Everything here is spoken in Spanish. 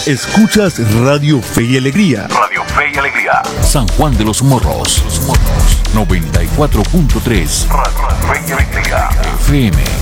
Escuchas Radio Fe y Alegría. Radio Fe y Alegría. San Juan de los Morros. 94.3. Radio Fe y Alegría. FM.